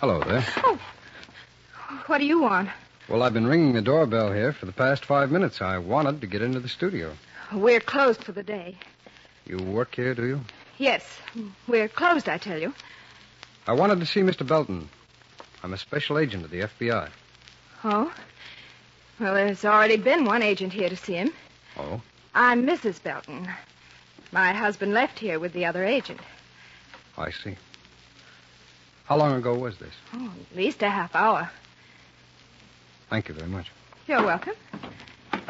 Hello there. Oh, what do you want? Well, I've been ringing the doorbell here for the past 5 minutes. I wanted to get into the studio. We're closed for the day. You work here, do you? Yes, we're closed, I tell you. I wanted to see Mr. Belton. I'm a special agent of the FBI. Oh? Well, there's already been one agent here to see him. Oh? I'm Mrs. Belton. My husband left here with the other agent. I see. How long ago was this? Oh, at least a half hour. Thank you very much. You're welcome.